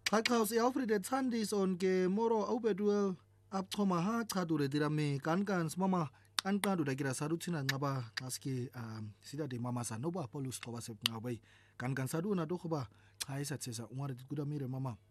Xaxaus Alfred Sandis on ke moro aubeduel abchoma ha chadure dirame kan mama anqadu dakira saruthina nqaba xaske sida de mama sanoba polus qoba sepnqabai kan sadu na dokhba xa isathesa ungare kudamire mama